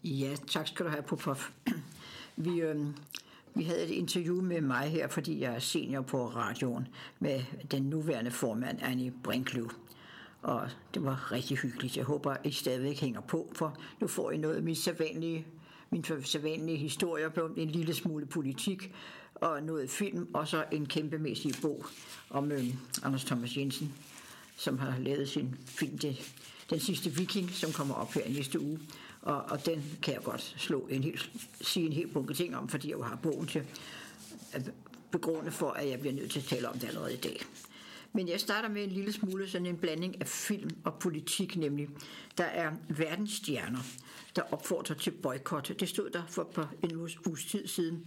Ja, tak skal du have, Popov. Vi havde et interview med mig her, fordi jeg er senior på radioen, med den nuværende formand, Annie Brinklew. Og det var rigtig hyggeligt. Jeg håber, I stadigvæk hænger på, for nu får I noget af min sædvanlige historier på en lille smule politik, og noget film, og så en kæmpemæssig bog om Anders Thomas Jensen, som har lavet sin film, Den sidste viking, som kommer op her næste uge. Og den kan jeg godt sige en hel bunke ting om, fordi jeg jo har bogen til at begrunde for, at jeg bliver nødt til at tale om det allerede i dag. Men jeg starter med en lille smule sådan en blanding af film og politik, nemlig. Der er verdensstjerner, der opfordrer til boykot. Det stod der for en uges tid siden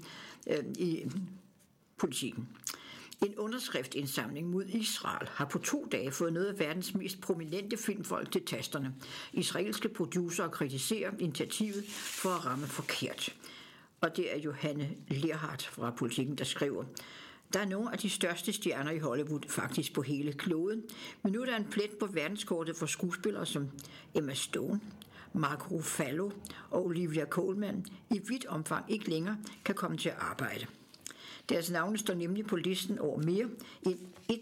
i Politiken. En underskriftindsamling mod Israel har på 2 dage fået noget af verdens mest prominente filmfolk til tasterne. Israelske producerer kritiserer initiativet for at ramme forkert. Og det er Johanne Lerhardt fra Politiken, der skriver: Der er nogle af de største stjerner i Hollywood, faktisk på hele kloden, men nu er der en plet på verdenskortet for skuespillere som Emma Stone, Mark Ruffalo og Olivia Colman i vidt omfang ikke længere kan komme til at arbejde. Deres navne står nemlig på listen over mere end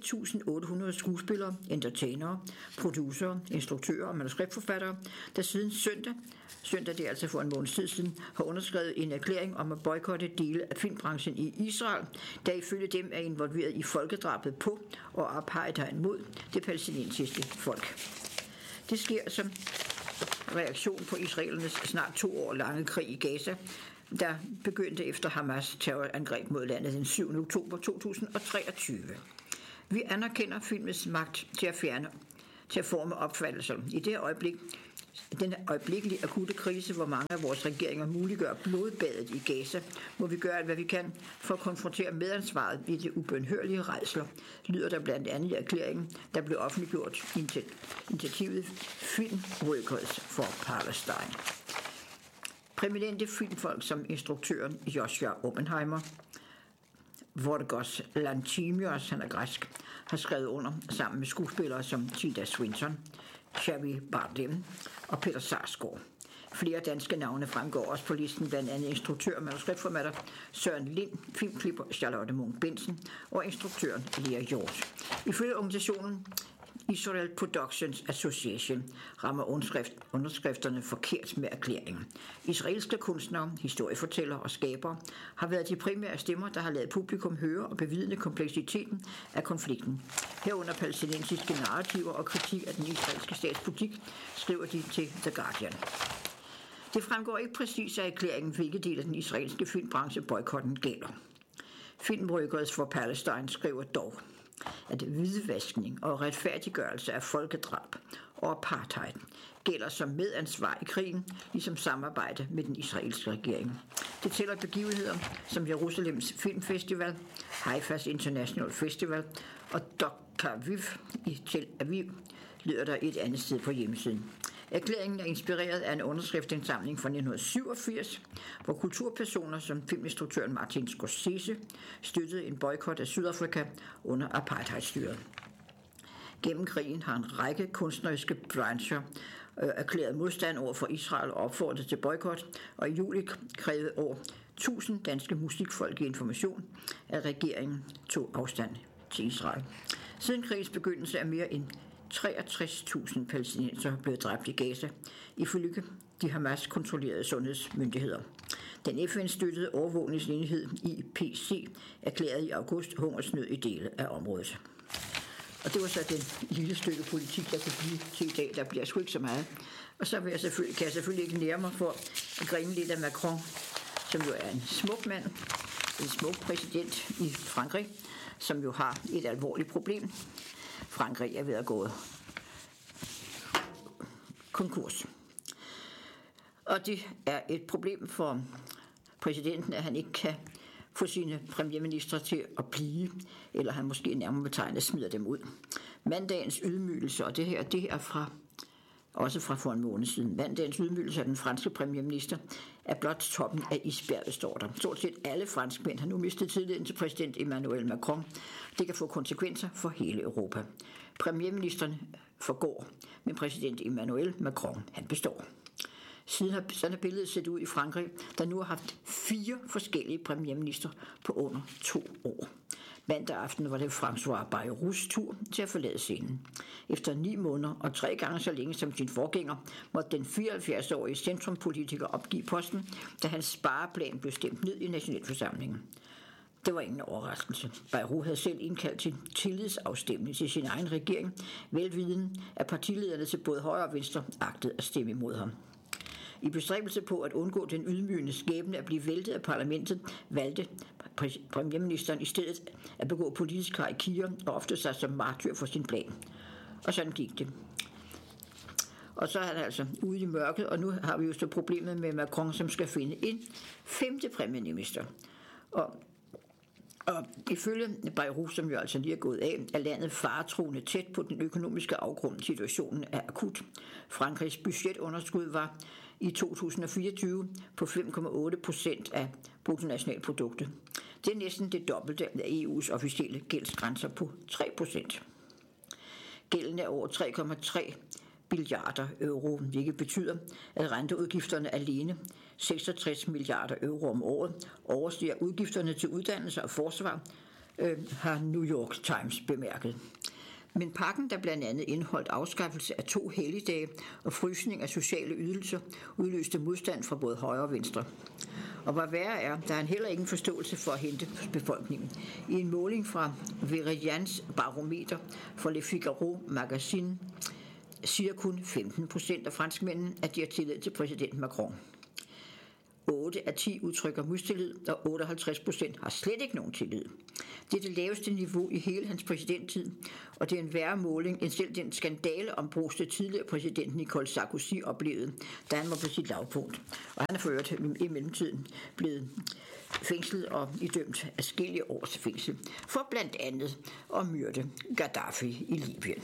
1.800 skuespillere, entertainere, producerer, instruktører og manuskriptforfattere, der siden søndag det er altså for en måneds tid siden, har underskrevet en erklæring om at boykotte dele af filmbranchen i Israel, der ifølge dem er involveret i folkedrabet på og apartheid mod det palæstinensiske folk. Det sker som reaktion på israelernes snart 2 år lange krig i Gaza, der begyndte efter Hamas terrorangreb mod landet den 7. oktober 2023. Vi anerkender filmens magt til at forme opfattelser. I det øjeblik, den øjeblikkelige akutte krise, hvor mange af vores regeringer muliggør blodbadet i Gaza, må vi gøre alt, hvad vi kan for at konfrontere medansvaret i det ubønhørlige rædsler, lyder der blandt andet i erklæringen, der blev offentliggjort initiativet Filmworkers for Palestine. Prominente filmfolk som instruktøren Joshua Oppenheimer, Vorgos Lanthimos, han er græsk, har skrevet under sammen med skuespillere som Tilda Swinton, Xavier Bardem og Peter Sarsgaard. Flere danske navne fremgår også på listen, blandt andet instruktør og manuskriptforfatter Søren Lind, filmklipper Charlotte Munch Bensen og instruktøren Lea Hjort. Ifølge organisationen Israel Productions Association rammer underskrifterne forkert med erklæringen. Israelske kunstnere, historiefortællere og skabere har været de primære stemmer, der har ladet publikum høre og bevidne kompleksiteten af konflikten. Herunder palæstinensiske narrativer og kritik af den israelske statspolitik, skriver de til The Guardian. Det fremgår ikke præcis af erklæringen, hvilke del af den israelske filmbranche boykotten gælder. Filmworkers for Palestine skriver dog, at hvidvaskning og retfærdiggørelse af folkedrab og apartheid gælder som medansvar i krigen, ligesom samarbejde med den israelske regering. Det tæller begivenheder som Jerusalems Filmfestival, Haifas International Festival og Dokaviv i Tel Aviv, lyder der et andet sted på hjemmesiden. Erklæringen er inspireret af en underskriftsindsamling fra 1987, hvor kulturpersoner som filminstruktøren Martin Scorsese støttede en boykot af Sydafrika under apartheidstyret. Gennem krigen har en række kunstneriske brancher erklæret modstand over for Israel og opfordret til boykot, og i juli krævede over 1000 danske musikfolk i Information, at regeringen tog afstand til Israel. Siden krigens begyndelse er mere end 63.000 palæstinenser blevet dræbt i Gaza, ifølge de Hamas-kontrollerede sundhedsmyndigheder. Den FN-støttede overvågningsenhed IPC erklærede i august hungersnød i dele af området. Og det var så den lille stykke politik, der kunne blive til i dag. Der bliver sgu ikke så meget. Og så kan jeg selvfølgelig ikke nære mig for at grine lidt af Macron, som jo er en smuk mand, en smuk præsident i Frankrig, som jo har et alvorligt problem. Frankrig er ved at gå konkurs. Og det er et problem for præsidenten, at han ikke kan få sine premierministre til at blive, eller han måske nærmere betegnet smider dem ud. Mandagens ydmygelse, og det her også fra en måned siden. Mandagens ydmygelse af den franske premierminister er blot toppen af isbjerget, står der. Stort set alle franskmænd har nu mistet tilliden til præsident Emmanuel Macron. Det kan få konsekvenser for hele Europa. Premierministeren forgår, men præsident Emmanuel Macron, han består. Sådan er billedet set ud i Frankrig, der nu har haft 4 forskellige premierminister på under 2 år. Mandag aften var det François Bayrous tur til at forlade scenen. Efter 9 måneder og 3 gange så længe som sin forgænger, måtte den 74-årige centrumpolitiker opgive posten, da hans spareplan blev stemt ned i Nationalforsamlingen. Det var ingen overraskelse. Bayrou havde selv indkaldt til tillidsafstemning til sin egen regering, velviden at partilederne til både højre og venstre agtede at stemme imod ham. I bestræbelse på at undgå den ydmygende skæbne at blive væltet af parlamentet, valgte premierministeren i stedet at begå politisk harakiri og ofte sig som martyr for sin plan. Og sådan gik det. Og så er han altså ude i mørket, og nu har vi jo så problemet med Macron, som skal finde en 5. premierminister. Og ifølge Bayrou, som jo altså lige er gået af, er landet faretruende tæt på den økonomiske afgrund. Situationen er akut. Frankrigs budgetunderskud var i 2024 på 5,8% af bruttonationalproduktet. Det er næsten det dobbelte af EU's officielle gældsgrænser på 3%. Gælden er over 3,3 milliarder euro, hvilket betyder, at renteudgifterne alene 66 milliarder euro om året overstiger udgifterne til uddannelse og forsvar, har New York Times bemærket. Men pakken, der blandt andet indeholdt afskaffelse af 2 helligdage og frysning af sociale ydelser, udløste modstand fra både højre og venstre. Og hvad værre er, der er han heller ingen forståelse for at hente befolkningen. I en måling fra Veridians barometer for Le Figaro Magazine siger kun 15% af franskmændene, at de har tillid til præsident Macron. 8 af 10 udtrykker mistillid, og 58% har slet ikke nogen tillid. Det er det laveste niveau i hele hans præsidenttid, og det er en værre måling end selv den skandale ombruste tidligere præsident Nicolas Sarkozy oplevede, da han var på sit lavpunkt. Og han er for øvrigt i mellemtiden blevet fængslet og idømt adskillige års fængsel for blandt andet at myrde Gaddafi i Libyen.